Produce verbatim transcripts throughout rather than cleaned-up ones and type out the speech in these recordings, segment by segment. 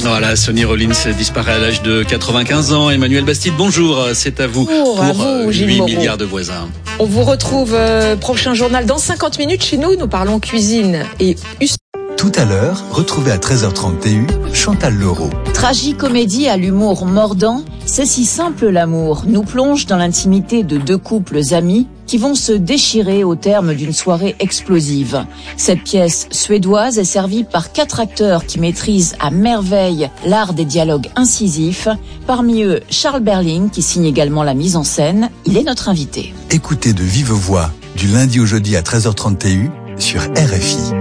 Voilà, Sonny Rollins disparaît à l'âge de quatre-vingt-quinze ans. Emmanuel Bastide, bonjour, c'est à vous bonjour, pour à vous, huit milliards de voisins. On vous retrouve euh, prochain journal dans cinquante minutes chez nous. Nous parlons cuisine et tout à l'heure, retrouvez à treize heures trente T U Chantal Leroux. Tragicomédie à l'humour mordant, c'est si simple l'amour, nous plonge dans l'intimité de deux couples amis qui vont se déchirer au terme d'une soirée explosive. Cette pièce suédoise est servie par quatre acteurs qui maîtrisent à merveille l'art des dialogues incisifs. Parmi eux, Charles Berling, qui signe également la mise en scène. Il est notre invité. Écoutez de vive voix, du lundi au jeudi à treize heures trente T U sur R F I.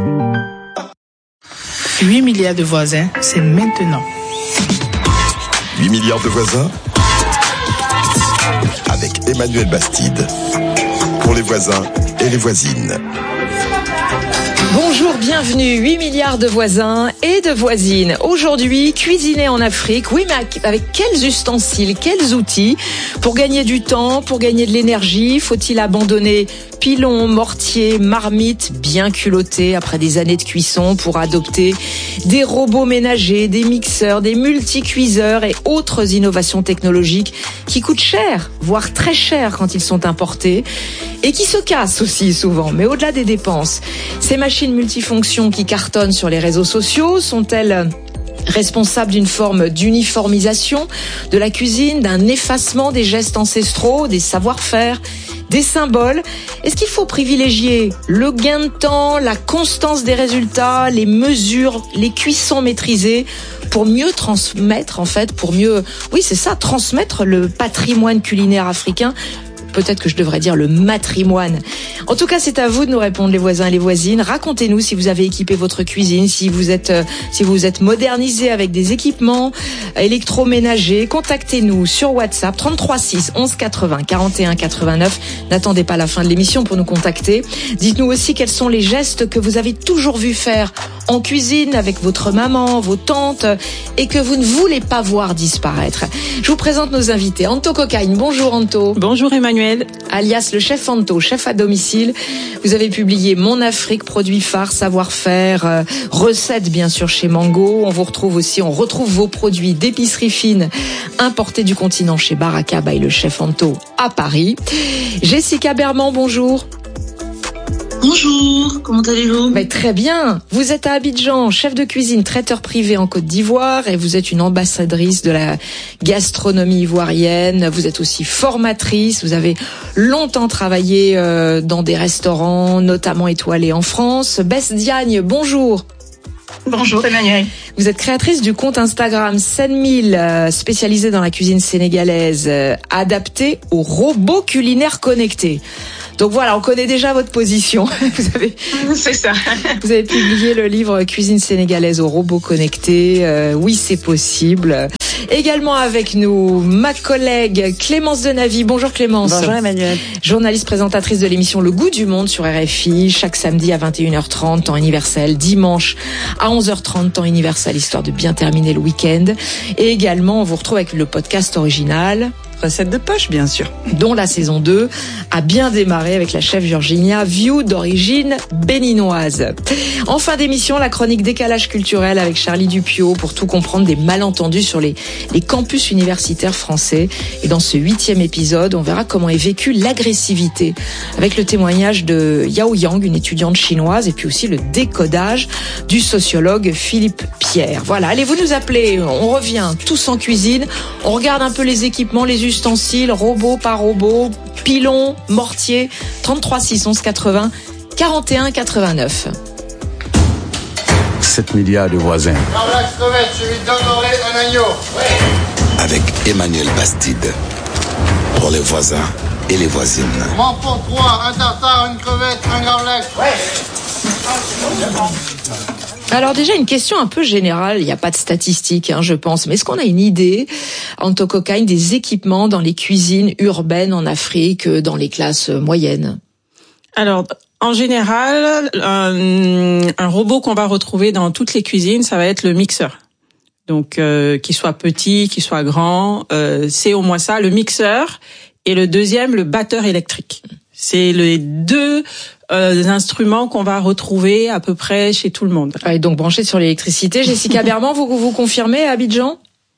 huit milliards de voisins, c'est maintenant. huit milliards de voisins avec Emmanuel Bastide. Pour les voisins et les voisines. Bonjour, bienvenue, huit milliards de voisins et de voisines. Aujourd'hui, cuisiner en Afrique, oui, mais avec quels ustensiles, quels outils? Pour gagner du temps, pour gagner de l'énergie, faut-il abandonner pilons, mortiers, marmites bien culottés après des années de cuisson pour adopter des robots ménagers, des mixeurs, des multicuiseurs et autres innovations technologiques qui coûtent cher, voire très cher quand ils sont importés et qui se cassent aussi souvent. Mais au-delà des dépenses, ces machines multifonctions qui cartonnent sur les réseaux sociaux sont-elles responsables d'une forme d'uniformisation de la cuisine, d'un effacement des gestes ancestraux, des savoir-faire, des symboles? Est-ce qu'il faut privilégier le gain de temps, la constance des résultats, les mesures, les cuissons maîtrisées pour mieux transmettre, en fait, pour mieux, oui, c'est ça, transmettre le patrimoine culinaire africain? Peut-être que je devrais dire le matrimoine. En tout cas, c'est à vous de nous répondre, les voisins et les voisines. Racontez-nous si vous avez équipé votre cuisine, si vous êtes, euh, si vous êtes modernisé avec des équipements électroménagers. Contactez-nous sur WhatsApp trente-trois six onze quatre-vingts quarante et un quatre-vingt-neuf. N'attendez pas la fin de l'émission pour nous contacter. Dites-nous aussi quels sont les gestes que vous avez toujours vu faire en cuisine avec votre maman, vos tantes, et que vous ne voulez pas voir disparaître. Je vous présente nos invités. Anto Cocagne. Bonjour Anto. Bonjour Emmanuel. Alias le chef Anto, chef à domicile. Vous avez publié Mon Afrique, produits phares, savoir-faire, euh, recettes bien sûr chez Mango. On vous retrouve aussi, on retrouve vos produits d'épicerie fine importés du continent chez Baraka by le chef Anto à Paris. Jessica Berman, bonjour. Bonjour, comment allez-vous? Bah, très bien. Vous êtes à Abidjan, chef de cuisine, traiteur privé en Côte d'Ivoire et vous êtes une ambassadrice de la gastronomie ivoirienne. Vous êtes aussi formatrice. Vous avez longtemps travaillé euh, dans des restaurants, notamment étoilés en France. Bess Diagne, bonjour. Bonjour Emmanuel. Vous êtes créatrice du compte Instagram Sen mille, euh, spécialisé dans la cuisine sénégalaise, euh, adaptée aux robots culinaires connectés. Donc voilà, on connaît déjà votre position. Vous avez, c'est ça. Vous avez publié le livre Cuisine sénégalaise aux robots connectés. Euh, oui, c'est possible. Également avec nous, ma collègue Clémence Denavy. Bonjour Clémence. Bonjour Emmanuel. Journaliste présentatrice de l'émission Le Goût du Monde sur R F I, chaque samedi à vingt et une heures trente, temps universel, dimanche à onze heures trente, temps universel, histoire de bien terminer le week-end. Et également, on vous retrouve avec le podcast original Recette de poche, bien sûr. Dont la saison deux a bien démarré avec la chef Virginia Viu, d'origine béninoise. En fin d'émission, la chronique décalage culturel avec Charlie Dupiot pour tout comprendre des malentendus sur les, les campus universitaires français. Et dans ce huitième épisode, on verra comment est vécue l'agressivité avec le témoignage de Yao Yang, une étudiante chinoise, et puis aussi le décodage du sociologue Philippe Pierre. Voilà, allez, vous nous appelez, on revient tous en cuisine, on regarde un peu les équipements, les ustensiles, robot par robot, pilon, mortier, trente-trois six onze quatre-vingts quarante et un quatre-vingt-neuf. sept milliards de voisins. Avec Emmanuel Bastide. Pour les voisins et les voisines. Mon pour trois, un tartare, une crevette, un garlic. Alors déjà, une question un peu générale, il n'y a pas de statistiques, hein, je pense, mais est-ce qu'on a une idée, Anto Cocagne, des équipements dans les cuisines urbaines en Afrique, dans les classes moyennes? Alors, en général, un, un robot qu'on va retrouver dans toutes les cuisines, ça va être le mixeur. Donc, euh, qu'il soit petit, qu'il soit grand, euh, c'est au moins ça, le mixeur. Et le deuxième, le batteur électrique. C'est les deux euh, des instruments qu'on va retrouver à peu près chez tout le monde. Et donc branché sur l'électricité. Jessica Berman, vous vous confirmez à Abidjan ?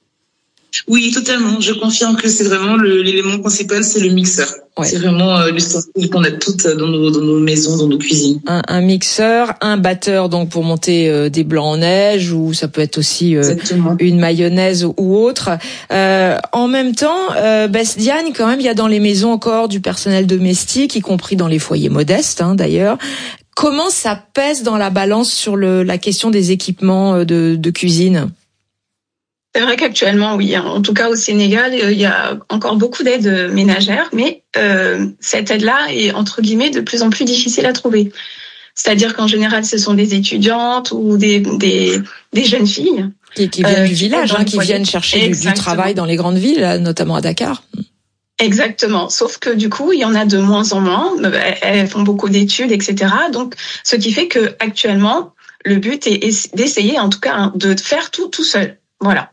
Oui, totalement. Je confirme que c'est vraiment le, l'élément principal, c'est le mixeur. Ouais. C'est vraiment euh, l'ustensile qu'on a toutes dans nos, dans nos maisons, dans nos cuisines. Un, un mixeur, un batteur donc pour monter euh, des blancs en neige, ou ça peut être aussi euh, une mayonnaise ou autre. Euh, en même temps, euh, Diane, quand même, il y a dans les maisons encore du personnel domestique, y compris dans les foyers modestes, hein, d'ailleurs. Comment ça pèse dans la balance sur le, la question des équipements de, de cuisine ? C'est vrai qu'actuellement, oui, en tout cas au Sénégal, il y a encore beaucoup d'aides ménagères, mais euh, cette aide-là est entre guillemets de plus en plus difficile à trouver. C'est-à-dire qu'en général, ce sont des étudiantes ou des des, des jeunes filles qui, qui viennent euh, du village, hein, qui viennent chercher du, du travail dans les grandes villes, notamment à Dakar. Exactement. Sauf que du coup, il y en a de moins en moins. Elles font beaucoup d'études, et cetera. Donc, ce qui fait que actuellement, le but est d'essayer, en tout cas, de faire tout tout seul. Voilà.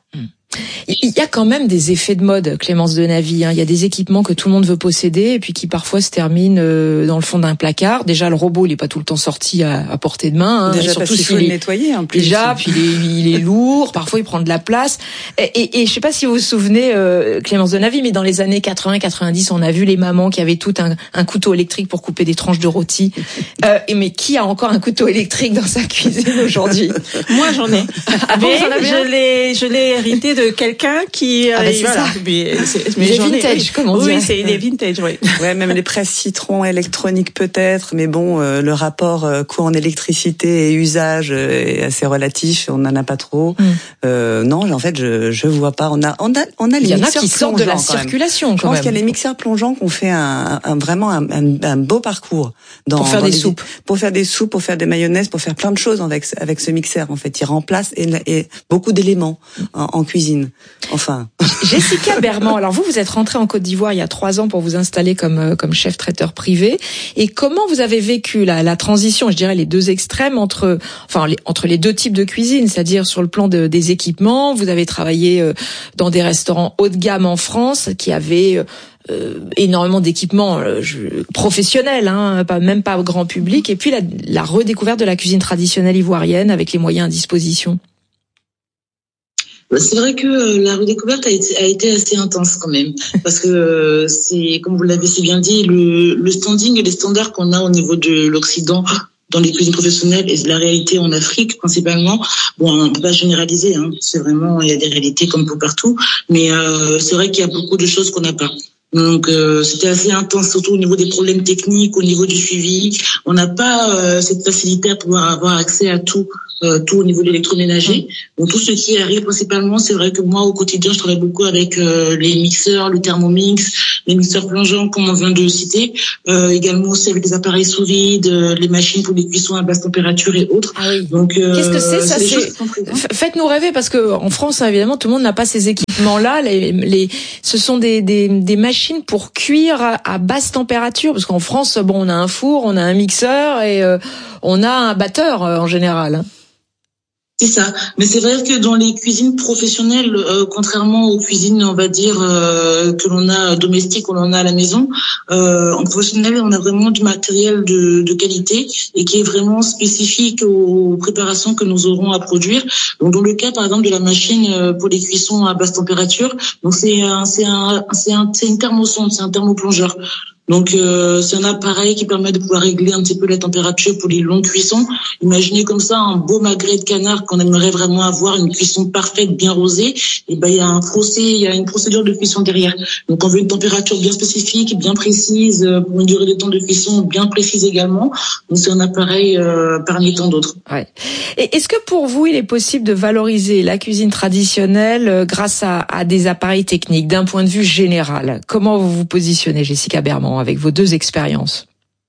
Il y a quand même des effets de mode, Clémence Denavy. Il y a des équipements que tout le monde veut posséder et puis qui parfois se terminent dans le fond d'un placard. Déjà, le robot, il est pas tout le temps sorti à, à portée de main. Hein. Déjà, surtout s'il faut le nettoyer en plus. Déjà, puis il est, il est lourd. Parfois, il prend de la place. Et, et, et je sais pas si vous vous souvenez, euh, Clémence Denavy, mais dans les années quatre-vingts quatre-vingt-dix, on a vu les mamans qui avaient tout un, un couteau électrique pour couper des tranches de rôti. Euh, et mais qui a encore un couteau électrique dans sa cuisine aujourd'hui ? Moi, j'en ai. Ah bon, mais je l'ai, je l'ai hérité de quelqu'un qui. Ah bah c'est voilà. ça. Mais, c'est, mais des vintage, oui. Comme on dit. Oui, c'est des vintage, oui. Ouais, même les presses citron électroniques peut-être, mais bon, euh, le rapport euh, coût en électricité et usage euh, est assez relatif. On n'en a pas trop. Mm. Euh, non, en fait, je je vois pas. On a on a on a les Il y en mixeurs a qui sortent de la circulation. Je pense qu'il y a les mixeurs plongeants qui ont fait un, un vraiment un, un, un beau parcours dans, pour faire dans des les, soupes, pour faire des soupes, pour faire des mayonnaises, pour faire plein de choses avec avec ce mixeur. En fait, il remplace et, et beaucoup d'éléments en, en cuisine. Enfin. Jessica Berman, alors vous, vous êtes rentrée en Côte d'Ivoire il y a trois ans pour vous installer comme comme chef traiteur privé. Et comment vous avez vécu la, la transition, je dirais les deux extrêmes entre, enfin les, entre les deux types de cuisine, c'est-à-dire sur le plan de, des équipements, vous avez travaillé dans des restaurants haut de gamme en France qui avaient euh, énormément d'équipements euh, professionnels, hein, pas même pas au grand public. Et puis la, la redécouverte de la cuisine traditionnelle ivoirienne avec les moyens à disposition. C'est vrai que la redécouverte a été, a été assez intense quand même, parce que c'est, comme vous l'avez si bien dit, le, le standing et les standards qu'on a au niveau de l'Occident dans les cuisines professionnelles et la réalité en Afrique principalement. Bon, on peut pas généraliser, hein. C'est vraiment, il y a des réalités comme pour partout, mais euh, c'est vrai qu'il y a beaucoup de choses qu'on n'a pas. Donc euh, c'était assez intense, surtout au niveau des problèmes techniques, au niveau du suivi. On n'a pas euh, cette facilité à pouvoir avoir accès à tout, euh, tout au niveau de l'électroménager. Donc tout ce qui arrive principalement, c'est vrai que moi au quotidien, je travaille beaucoup avec euh, les mixeurs, le Thermomix, les mixeurs plongeants, comme on vient de citer, euh, également aussi avec les appareils sous vide, euh, les machines pour les cuissons à basse température et autres. Ah oui. Donc euh, qu'est-ce que c'est ça c'est... Faites-nous rêver, parce que en France, évidemment, tout le monde n'a pas ces équipements-là. Les, les, ce sont des, des, des machines pour cuire à basse température, parce qu'en France, bon, on a un four, on a un mixeur et euh, on a un batteur euh, en général. C'est ça. Mais c'est vrai que dans les cuisines professionnelles, euh, contrairement aux cuisines, on va dire, euh, que l'on a domestiques, que l'on a à la maison, euh, en professionnel, on a vraiment du matériel de, de qualité et qui est vraiment spécifique aux préparations que nous aurons à produire. Donc, dans le cas, par exemple, de la machine pour les cuissons à basse température, donc c'est un, c'est un, c'est un, c'est une thermosonde, c'est un thermoplongeur. Donc euh, c'est un appareil qui permet de pouvoir régler un petit peu la température pour les longues cuissons. Imaginez comme ça un beau magret de canard qu'on aimerait vraiment avoir, une cuisson parfaite, bien rosée. Et ben il y a un procès, il y a une procédure de cuisson derrière. Donc on veut une température bien spécifique, bien précise, pour une durée de temps de cuisson bien précise également. Donc c'est un appareil euh, parmi tant d'autres. Ouais. Et est-ce que pour vous il est possible de valoriser la cuisine traditionnelle grâce à, à des appareils techniques d'un point de vue général? Comment vous vous positionnez, Jessica Berman, avec vos deux expériences?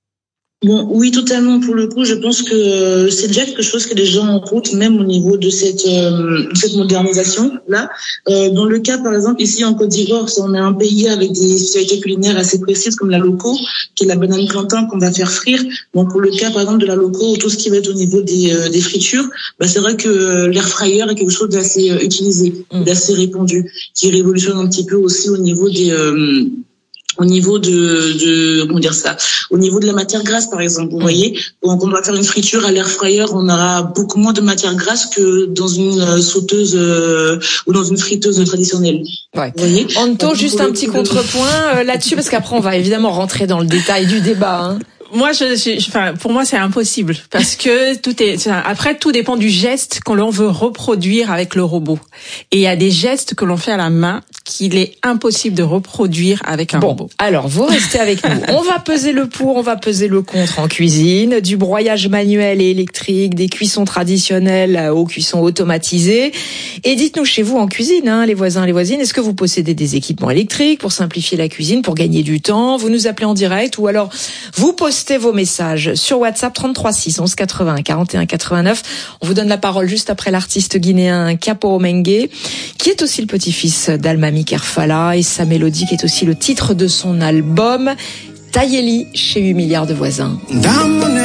Bon, oui, totalement. Pour le coup, je pense que c'est déjà quelque chose qui est déjà en route, même au niveau de cette euh, cette modernisation là. Euh, dans le cas, par exemple, ici en Côte d'Ivoire, on est un pays avec des spécialités culinaires assez précises, comme la loco, qui est la banane plantain qu'on va faire frire. Donc, pour le cas, par exemple, de la loco, tout ce qui va être au niveau des euh, des fritures, bah c'est vrai que l'air fryer est quelque chose d'assez euh, utilisé, mmh. d'assez répandu, qui révolutionne un petit peu aussi au niveau des euh, au niveau de, de comment dire ça, au niveau de la matière grasse par exemple, vous mmh. voyez, quand on doit faire une friture à l'air fryer, on aura beaucoup moins de matière grasse que dans une sauteuse euh, ou dans une friteuse traditionnelle. Ouais. Vous voyez. Anto, juste un petit contrepoint euh, là-dessus parce qu'après on va évidemment rentrer dans le détail du débat. Hein. Moi, je, je, enfin, pour moi, c'est impossible parce que tout est. Après, tout dépend du geste que l'on veut reproduire avec le robot. Et il y a des gestes que l'on fait à la main qu'il est impossible de reproduire avec un bon, robot. Alors, vous restez avec nous. On va peser le pour, on va peser le contre en cuisine, du broyage manuel et électrique, des cuissons traditionnelles aux cuissons automatisées. Et dites-nous chez vous en cuisine, hein, les voisins, les voisines, est-ce que vous possédez des équipements électriques pour simplifier la cuisine, pour gagner du temps? Vous nous appelez en direct ou alors vous postez vos messages sur WhatsApp trente-trois six onze quatre-vingts quarante et un quatre-vingt-neuf. On vous donne la parole juste après l'artiste guinéen Capo Mengue, qui est aussi le petit-fils d'Almami Kerfala, et sa mélodie qui est aussi le titre de son album Tayeli chez huit milliards de voisins.